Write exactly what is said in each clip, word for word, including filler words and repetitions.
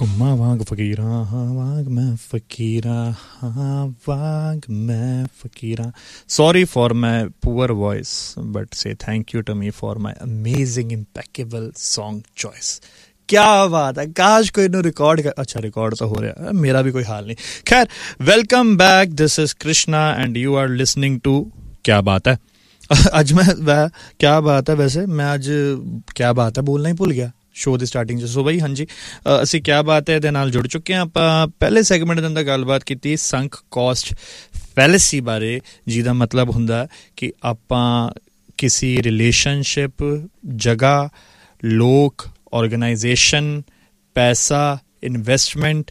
ਘੁੰਮਾ ਵਾਂਗ ਫਕੀਰਾਂ ਹਾਂ ਵਾਂਗ ਮੈਂ ਫਕੀਰਾਂ ਹਾਂ ਵਾਂਗ ਮੈਂ ਫਕੀਰਾਂ sorry for my poor voice but say thank you to me for my amazing impeccable song choice क्या बात है काश कोई नो रिकॉर्ड कर अच्छा रिकॉर्ड तो हो रहा है मेरा भी कोई हाल नहीं खैर welcome back this is Krishna and you are listening to क्या बात है ਅੱਜ ਮੈਂ ਵੈ क्या बात है वैसे मैं ਅੱਜ क्या बात है बोलना ही भुल गया ਸ਼ੋਅ ਦੀ ਸਟਾਰਟਿੰਗ 'ਚ ਸੋ ਬਈ ਹਾਂਜੀ ਅਸੀਂ ਕਿਆ ਬਾਤ ਹੈ ਦੇ ਨਾਲ ਜੁੜ ਚੁੱਕੇ ਹਾਂ ਆਪਾਂ ਪਹਿਲੇ ਸੈਗਮੈਂਟ ਦੇ ਅੰਦਰ ਗੱਲਬਾਤ ਕੀਤੀ ਸੰਕ ਕੋਸਟ ਫੈਲੇਸੀ ਬਾਰੇ ਜਿਹਦਾ ਮਤਲਬ ਹੁੰਦਾ ਕਿ ਆਪਾਂ ਕਿਸੇ ਰਿਲੇਸ਼ਨਸ਼ਿਪ ਜਗ੍ਹਾ ਲੋਕ ਆਰਗੇਨਾਈਜੇਸ਼ਨ ਪੈਸਾ ਇਨਵੈਸਟਮੈਂਟ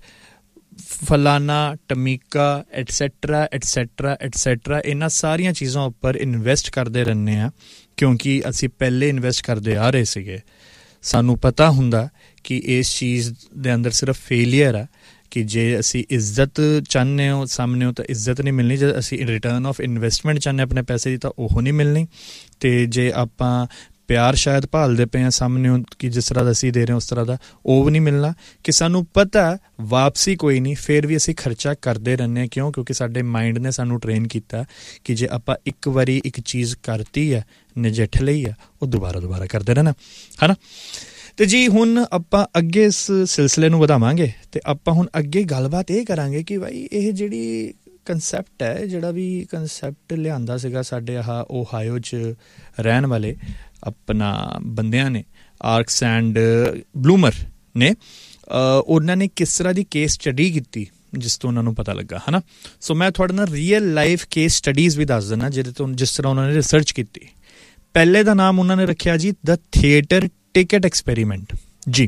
ਫਲਾਨਾ ਟਮੀਕਾ ਐਟਸੈਟਰਾ ਐਟਸੈਟਰਾ ਐਟਸੈਟਰਾ ਇਹਨਾਂ ਸਾਰੀਆਂ ਚੀਜ਼ਾਂ ਉੱਪਰ ਇਨਵੈਸਟ ਕਰਦੇ ਰਹਿੰਦੇ ਹਾਂ ਕਿਉਂਕਿ ਅਸੀਂ ਪਹਿਲੇ ਇਨਵੈਸਟ ਕਰਦੇ ਆ ਰਹੇ ਸੀਗੇ ਸਾਨੂੰ ਪਤਾ ਹੁੰਦਾ ਕਿ ਇਸ ਚੀਜ਼ ਦੇ ਅੰਦਰ ਸਿਰਫ ਫੇਲੀਅਰ ਆ ਕਿ ਜੇ ਅਸੀਂ ਇੱਜ਼ਤ ਚਾਹੁੰਦੇ ਹੋ ਸਾਹਮਣੇ ਹੋ ਤਾਂ ਇੱਜ਼ਤ ਨਹੀਂ ਮਿਲਣੀ ਜੇ ਅਸੀਂ ਰਿਟਰਨ ਆਫ ਇਨਵੈਸਟਮੈਂਟ ਚਾਹੁੰਦੇ ਆਪਣੇ ਪੈਸੇ ਦੀ ਤਾਂ ਉਹ ਨਹੀਂ ਮਿਲਣੀ ਅਤੇ ਜੇ ਆਪਾਂ ਪਿਆਰ ਸ਼ਾਇਦ ਭਾਲਦੇ ਪਏ ਹਾਂ ਸਾਹਮਣੇ ਕਿ ਜਿਸ ਤਰ੍ਹਾਂ ਦਾ ਅਸੀਂ ਦੇ ਰਹੇ ਹਾਂ ਉਸ ਤਰ੍ਹਾਂ ਦਾ ਉਹ ਵੀ ਨਹੀਂ ਮਿਲਣਾ ਕਿ ਸਾਨੂੰ ਪਤਾ ਵਾਪਸੀ ਕੋਈ ਨਹੀਂ ਫਿਰ ਵੀ ਅਸੀਂ ਖਰਚਾ ਕਰਦੇ ਰਹਿੰਦੇ ਹਾਂ ਕਿਉਂ ਕਿਉਂਕਿ ਸਾਡੇ ਮਾਇੰਡ ਨੇ ਸਾਨੂੰ ਟ੍ਰੇਨ ਕੀਤਾ ਕਿ ਜੇ ਆਪਾਂ ਇੱਕ ਵਾਰੀ ਇੱਕ ਚੀਜ਼ ਕਰਤੀ ਹੈ ਨਜਿੱਠ ਲਈ ਹੈ ਉਹ ਦੁਬਾਰਾ ਦੁਬਾਰਾ ਕਰਦੇ ਰਹਿਣਾ ਹੈ ਨਾ ਅਤੇ ਜੀ ਹੁਣ ਆਪਾਂ ਅੱਗੇ ਇਸ ਸਿਲਸਿਲੇ ਨੂੰ ਵਧਾਵਾਂਗੇ ਅਤੇ ਆਪਾਂ ਹੁਣ ਅੱਗੇ ਗੱਲਬਾਤ ਇਹ ਕਰਾਂਗੇ ਕਿ ਬਾਈ ਇਹ ਜਿਹੜੀ ਕੰਸੈਪਟ ਹੈ ਜਿਹੜਾ ਵੀ ਕੰਸੈਪਟ ਲਿਆਂਦਾ ਸੀਗਾ ਸਾਡੇ ਆਹ ਓਹਾਇਓ 'ਚ ਰਹਿਣ ਵਾਲੇ ਆਪਣਾ ਬੰਦਿਆਂ ਨੇ ਆਰਕਸ ਐਂਡ ਬਲੂਮਰ ਨੇ ਉਹਨਾਂ ਨੇ ਕਿਸ ਤਰ੍ਹਾਂ ਦੀ ਕੇਸ ਸਟੱਡੀ ਕੀਤੀ ਜਿਸ ਤੋਂ ਉਹਨਾਂ ਨੂੰ ਪਤਾ ਲੱਗਾ ਹੈ ਨਾ ਸੋ ਮੈਂ ਤੁਹਾਡੇ ਨਾਲ ਰੀਅਲ ਲਾਈਫ ਕੇਸ ਸਟੱਡੀਜ਼ ਵੀ ਦੱਸ ਦਿੰਦਾ ਜਿਹਦੇ ਤੋਂ ਜਿਸ ਤਰ੍ਹਾਂ ਉਹਨਾਂ ਨੇ ਰਿਸਰਚ ਕੀਤੀ ਪਹਿਲੇ ਦਾ ਨਾਮ ਉਹਨਾਂ ਨੇ ਰੱਖਿਆ ਜੀ ਦ ਥੀਏਟਰ ਟਿਕਟ ਐਕਸਪੈਰੀਮੈਂਟ ਜੀ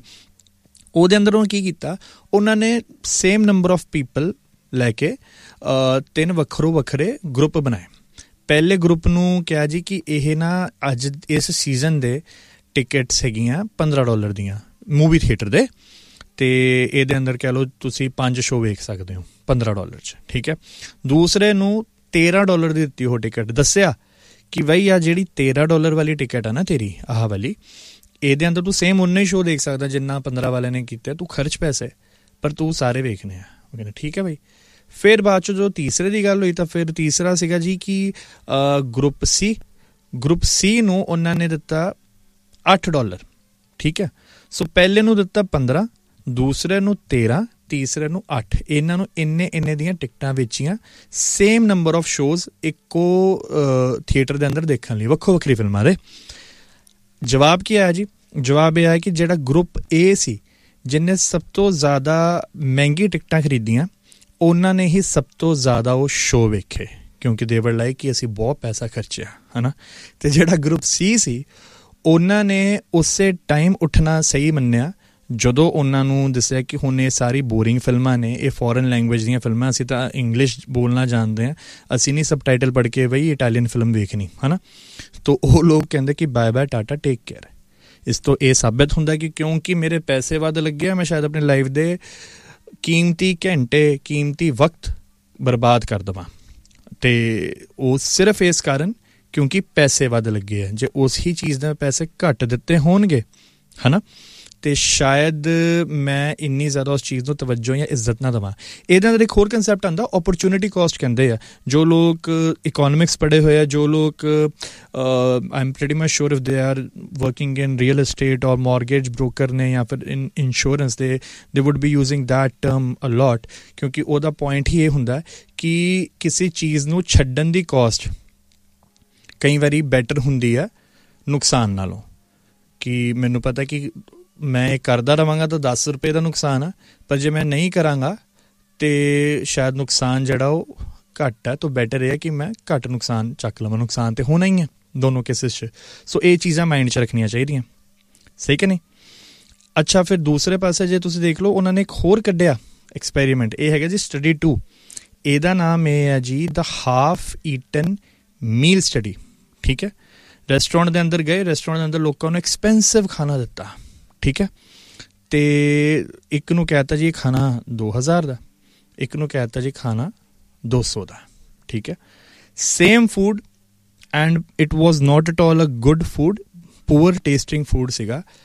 ਉਹਦੇ ਅੰਦਰ ਉਹਨਾਂ ਕੀ ਕੀਤਾ ਉਹਨਾਂ ਨੇ ਸੇਮ ਨੰਬਰ ਆਫ ਪੀਪਲ ਲੈ ਕੇ ਤਿੰਨ ਵੱਖਰੋ ਵੱਖਰੇ ਗਰੁੱਪ ਬਣਾਏ ਪਹਿਲੇ ਗਰੁੱਪ ਨੂੰ ਕਿਹਾ ਜੀ ਕਿ ਇਹ ਨਾ ਅੱਜ ਇਸ ਸੀਜ਼ਨ ਦੇ ਟਿਕਟਸ ਹੈਗੀਆਂ ਪੰਦਰਾਂ ਡਾਲਰ ਦੀਆਂ ਮੂਵੀ ਥੀਏਟਰ ਦੇ ਅਤੇ ਇਹਦੇ ਅੰਦਰ ਕਹਿ ਲਓ ਤੁਸੀਂ ਪੰਜ ਸ਼ੋਅ ਵੇਖ ਸਕਦੇ ਹੋ ਪੰਦਰਾਂ ਡਾਲਰ 'ਚ ਠੀਕ ਹੈ ਦੂਸਰੇ ਨੂੰ ਤੇਰ੍ਹਾਂ ਡਾਲਰ ਦੀ ਦਿੱਤੀ ਉਹ ਟਿਕਟ ਦੱਸਿਆ ਕਿ ਬਈ ਆ ਜਿਹੜੀ ਤੇਰ੍ਹਾਂ ਡਾਲਰ ਵਾਲੀ ਟਿਕਟ ਆ ਨਾ ਤੇਰੀ ਆਹ ਵਾਲੀ ਇਹਦੇ ਅੰਦਰ ਤੂੰ ਸੇਮ ਉਨੇ ਹੀ ਸ਼ੋਅ ਦੇਖ ਸਕਦਾ ਜਿੰਨਾ ਪੰਦਰਾਂ ਵਾਲਿਆਂ ਨੇ ਕੀਤੇ ਤੂੰ ਖਰਚ ਪੈਸੇ ਪਰ ਤੂੰ ਸਾਰੇ ਵੇਖਣੇ ਆ ਉਹ ਕਹਿੰਦੇ ਠੀਕ ਹੈ ਬਈ ਫਿਰ ਬਾਅਦ 'ਚ ਜੋ ਤੀਸਰੇ ਦੀ ਗੱਲ ਹੋਈ ਤਾਂ ਫਿਰ ਤੀਸਰਾ ਸੀਗਾ ਜੀ ਕਿ ਗਰੁੱਪ ਸੀ ਗਰੁੱਪ ਸੀ ਨੂੰ ਉਹਨਾਂ ਨੇ ਦਿੱਤਾ ਅੱਠ ਡਾਲਰ ਠੀਕ ਹੈ ਸੋ ਪਹਿਲੇ ਨੂੰ ਦਿੱਤਾ ਪੰਦਰਾਂ ਦੂਸਰੇ ਨੂੰ ਤੇਰ੍ਹਾਂ ਤੀਸਰੇ ਨੂੰ ਅੱਠ ਇਹਨਾਂ ਨੂੰ ਇੰਨੇ ਇੰਨੇ ਦੀਆਂ ਟਿਕਟਾਂ ਵੇਚੀਆਂ ਸੇਮ ਨੰਬਰ ਆਫ ਸ਼ੋਜ਼ ਇੱਕੋ ਥੀਏਟਰ ਦੇ ਅੰਦਰ ਦੇਖਣ ਲਈ ਵੱਖੋ ਵੱਖਰੀ ਫਿਲਮਾਂ ਦੇ ਜਵਾਬ ਕੀ ਆਇਆ ਜੀ ਜਵਾਬ ਇਹ ਆਇਆ ਕਿ ਜਿਹੜਾ ਗਰੁੱਪ ਏ ਸੀ ਜਿਹਨੇ ਸਭ ਤੋਂ ਜ਼ਿਆਦਾ ਮਹਿੰਗੀ ਟਿਕਟਾਂ ਖਰੀਦੀਆਂ ਉਹਨਾਂ ਨੇ ਹੀ ਸਭ ਤੋਂ ਜ਼ਿਆਦਾ ਉਹ ਸ਼ੋਅ ਵੇਖੇ ਕਿਉਂਕਿ ਦੇ ਵਰ ਲਾਈਕ ਕਿ ਅਸੀਂ ਬਹੁਤ ਪੈਸਾ ਖਰਚਿਆ ਹੈ ਨਾ ਅਤੇ ਜਿਹੜਾ ਗਰੁੱਪ ਸੀ ਸੀ ਉਹਨਾਂ ਨੇ ਉਸੇ ਟਾਈਮ ਉੱਠਣਾ ਸਹੀ ਮੰਨਿਆ ਜਦੋਂ ਉਹਨਾਂ ਨੂੰ ਦੱਸਿਆ ਕਿ ਹੁਣ ਇਹ ਸਾਰੀ ਬੋਰਿੰਗ ਫਿਲਮਾਂ ਨੇ ਇਹ ਫੋਰਨ ਲੈਂਗੁਏਜ ਦੀਆਂ ਫਿਲਮਾਂ ਅਸੀਂ ਤਾਂ ਇੰਗਲਿਸ਼ ਬੋਲਣਾ ਜਾਣਦੇ ਹਾਂ ਅਸੀਂ ਨਹੀਂ ਸਬ ਟਾਈਟਲ ਪੜ੍ਹ ਕੇ ਬਈ ਇਟਾਲੀਅਨ ਫਿਲਮ ਵੇਖਣੀ ਹੈ ਨਾ ਤਾਂ ਉਹ ਲੋਕ ਕਹਿੰਦੇ ਕਿ bye bye Tata take care ਇਸ ਤੋਂ ਇਹ ਸਾਬਿਤ ਹੁੰਦਾ ਕਿ ਕਿਉਂਕਿ ਮੇਰੇ ਪੈਸੇ ਵੱਧ ਲੱਗੇ ਆ ਮੈਂ ਸ਼ਾਇਦ ਆਪਣੀ ਲਾਈਫ ਦੇ ਕੀਮਤੀ ਘੰਟੇ ਕੀਮਤੀ ਵਕਤ ਬਰਬਾਦ ਕਰ ਦੇਵਾਂ ਅਤੇ ਉਹ ਸਿਰਫ ਇਸ ਕਾਰਨ ਕਿਉਂਕਿ ਪੈਸੇ ਵੱਧ ਲੱਗੇ ਆ ਜੇ ਉਸ ਹੀ ਚੀਜ਼ ਦੇ ਪੈਸੇ ਘੱਟ ਦਿੱਤੇ ਹੋਣਗੇ ਹੈ ਨਾ ਅਤੇ ਸ਼ਾਇਦ ਮੈਂ ਇੰਨੀ ਜ਼ਿਆਦਾ ਉਸ ਚੀਜ਼ ਨੂੰ ਤਵੱਜੋ ਜਾਂ ਇੱਜ਼ਤ ਨਾ ਦੇਵਾਂ ਇਹਦੇ ਅੰਦਰ ਇੱਕ ਹੋਰ ਕੰਸੈਪਟ ਆਉਂਦਾ ਓਪਰਚੁਨਿਟੀ ਕੋਸਟ ਕਹਿੰਦੇ ਆ ਜੋ ਲੋਕ ਇਕੋਨੋਮਿਕਸ ਪੜ੍ਹੇ ਹੋਏ ਆ ਜੋ ਲੋਕ I am pretty much sure if they are working in real estate ਔਰ ਮੌਰਗੇਜ ਬ੍ਰੋਕਰ ਨੇ ਜਾਂ ਫਿਰ ਇਨ ਇੰਸ਼ੋਰੈਂਸ ਦੇ ਦੇ wood B using that term ਅ ਲੋਟ ਕਿਉਂਕਿ ਉਹਦਾ ਪੁਆਇੰਟ ਹੀ ਇਹ ਹੁੰਦਾ ਕਿ ਕਿਸੇ ਚੀਜ਼ ਨੂੰ ਛੱਡਣ ਦੀ ਕੋਸਟ ਕਈ ਵਾਰੀ ਬੈਟਰ ਹੁੰਦੀ ਆ ਨੁਕਸਾਨ ਨਾਲੋਂ ਕਿ ਮੈਨੂੰ ਪਤਾ ਕਿ ਮੈਂ ਇਹ ਕਰਦਾ ਰਹਾਂਗਾ ਤਾਂ ਦਸ ਰੁਪਏ ਦਾ ਨੁਕਸਾਨ ਆ ਪਰ ਜੇ ਮੈਂ ਨਹੀਂ ਕਰਾਂਗਾ ਤਾਂ ਸ਼ਾਇਦ ਨੁਕਸਾਨ ਜਿਹੜਾ ਉਹ ਘੱਟ ਹੈ ਤਾਂ ਬੈਟਰ ਇਹ ਹੈ ਕਿ ਮੈਂ ਘੱਟ ਨੁਕਸਾਨ ਚੱਕ ਲਵਾਂ ਨੁਕਸਾਨ ਤਾਂ ਹੋਣਾ ਹੀ ਹੈ ਦੋਨੋਂ ਕੇਸਿਸ 'ਚ ਸੋ ਇਹ ਚੀਜ਼ਾਂ ਮਾਇੰਡ 'ਚ ਰੱਖਣੀਆਂ ਚਾਹੀਦੀਆਂ ਸਹੀ ਕਿ ਨਹੀਂ ਅੱਛਾ ਫਿਰ ਦੂਸਰੇ ਪਾਸੇ ਜੇ ਤੁਸੀਂ ਦੇਖ ਲਓ ਉਹਨਾਂ ਨੇ ਇੱਕ ਹੋਰ ਕੱਢਿਆ ਐਕਸਪੈਰੀਮੈਂਟ ਇਹ ਹੈਗਾ ਜੀ ਸਟੱਡੀ ਟੂ ਇਹਦਾ ਨਾਮ ਇਹ ਹੈ ਜੀ ਦ ਹਾਫ ਈਟਨ ਮੀਲ ਸਟੱਡੀ ਠੀਕ ਹੈ ਰੈਸਟੋਰੈਂਟ ਦੇ ਅੰਦਰ ਗਏ ਰੈਸਟੋਰੈਂਟ ਦੇ ਅੰਦਰ ਲੋਕਾਂ ਨੂੰ ਐਕਸਪੈਂਸਿਵ ਖਾਣਾ ਦਿੱਤਾ ਠੀਕ ਹੈ ਅਤੇ ਇੱਕ ਨੂੰ ਕਹਿ ਦਿੱਤਾ ਜੀ ਇਹ ਖਾਣਾ ਦੋ ਹਜ਼ਾਰ ਦਾ ਇੱਕ ਨੂੰ ਕਹਿ ਦਿੱਤਾ ਜੀ ਖਾਣਾ ਦੋ ਸੌ ਦਾ ਠੀਕ ਹੈ same food and it was not at all a good food poor tasting food ਸੀਗਾ